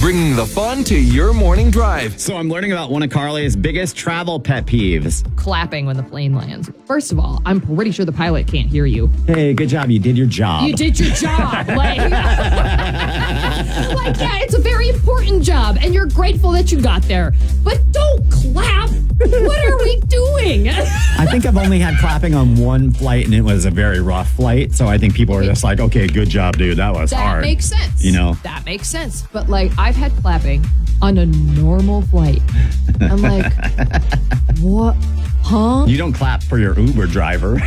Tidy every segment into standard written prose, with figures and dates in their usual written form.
bringing the fun to your morning drive. So I'm learning about one of Carly's biggest travel pet peeves. Clapping when the plane lands. First of all, I'm pretty sure the pilot can't hear you. Hey, good job. You did your job. You did your job. Like, yeah, it's a very important job, and you're grateful that you got there. But don't clap. What are we doing? I think I've only had clapping on one flight, and it was a very rough flight. So I think people are just like, okay, good job, dude. That was hard. That makes sense. You know? That makes sense. But, like, I've had clapping on a normal flight. I'm like, what? Huh? You don't clap for your Uber driver.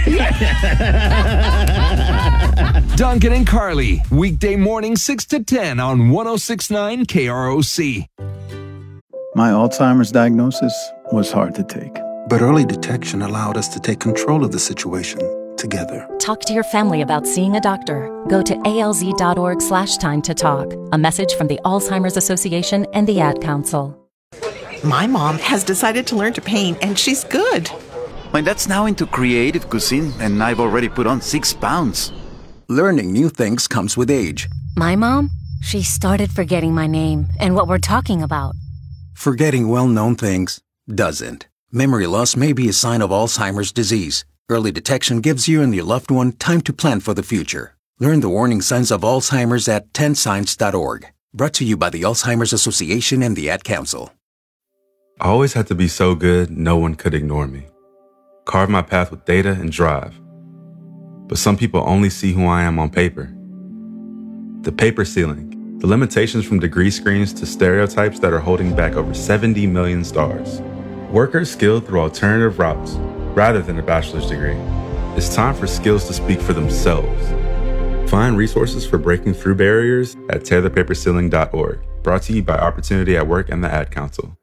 Duncan and Carly, weekday morning 6 to 10 on 106.9 KROC. My Alzheimer's diagnosis was hard to take. But early detection allowed us to take control of the situation together. Talk to your family about seeing a doctor. Go to alz.org/time to talk. A message from the Alzheimer's Association and the Ad Council. My mom has decided to learn to paint, and she's good. My dad's now into creative cuisine, and I've already put on 6 pounds. Learning new things comes with age. My mom, she started forgetting my name and what we're talking about. Forgetting well-known things doesn't. Memory loss may be a sign of Alzheimer's disease. Early detection gives you and your loved one time to plan for the future. Learn the warning signs of Alzheimer's at 10signs.org. Brought to you by the Alzheimer's Association and the Ad Council. I always had to be so good, no one could ignore me. Carve my path with data and drive. But some people only see who I am on paper. The paper ceiling, the limitations from degree screens to stereotypes that are holding back over 70 million stars. Workers skilled through alternative routes, rather than a bachelor's degree. It's time for skills to speak for themselves. Find resources for breaking through barriers at tearthepaperceiling.org. Brought to you by Opportunity at Work and the Ad Council.